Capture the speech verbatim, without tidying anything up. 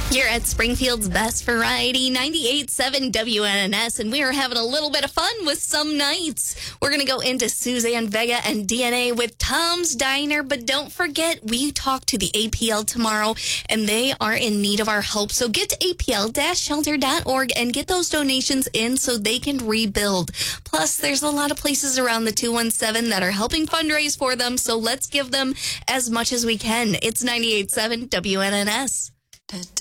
You're at Springfield's Best Variety, ninety-eight point seven W N N S, and we are having a little bit of fun with some nights. We're going to go into Suzanne Vega and D N A with Tom's Diner, but don't forget, we talk to the A P L tomorrow, and they are in need of our help. So get to A P L shelter dot org and get those donations in so they can rebuild. Plus, there's a lot of places around the two one seven that are helping fundraise for them, so let's give them as much as we can. It's ninety-eight point seven W N N S.